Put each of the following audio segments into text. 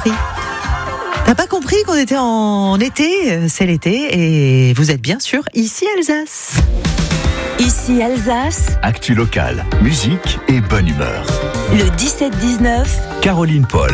compris? T'as pas compris qu'on était en été? C'est l'été et vous êtes bien sûr ici Alsace. Ici Alsace, Actu locale, musique et bonne humeur. le 17-19, Caroline Paul.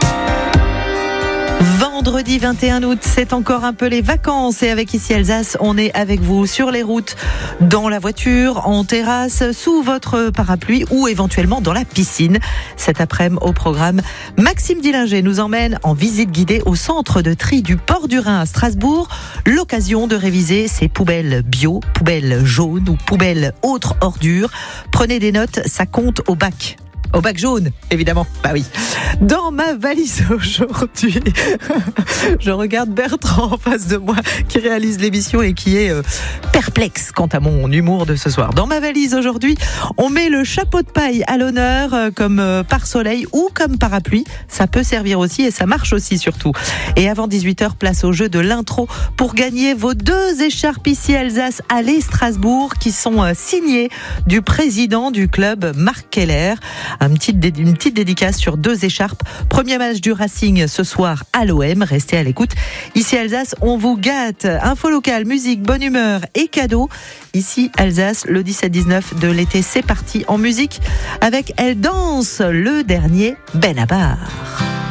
Vendredi 21 août, c'est encore un peu les vacances et avec Ici Alsace, on est avec vous sur les routes, dans la voiture, en terrasse, sous votre parapluie ou éventuellement dans la piscine. Cet après-midi au programme, Maxime Dillinger nous emmène en visite guidée au centre de tri du Port du Rhin à Strasbourg. L'occasion de réviser ses poubelles bio, poubelles jaunes ou poubelles autres ordures. Prenez des notes, ça compte au bac. Au bac jaune, évidemment. Bah oui. Dans ma valise aujourd'hui, je regarde Bertrand en face de moi qui réalise l'émission et qui est perplexe quant à mon humour de ce soir. Dans ma valise aujourd'hui, on met le chapeau de paille à l'honneur comme pare-soleil ou comme parapluie. Ça peut servir aussi et ça marche aussi surtout. Et avant 18h, place au jeu de l'intro pour gagner vos 2 écharpes Ici Alsace Allez Strasbourg qui sont signées du président du club Marc Keller. Une petite dédicace sur 2 écharpes. Premier match du Racing ce soir à l'OM. Restez à l'écoute. Ici Alsace, on vous gâte. Info locale, musique, bonne humeur et cadeaux. Ici Alsace, le 17-19 de l'été, c'est parti en musique avec Elle danse, le dernier Benabar.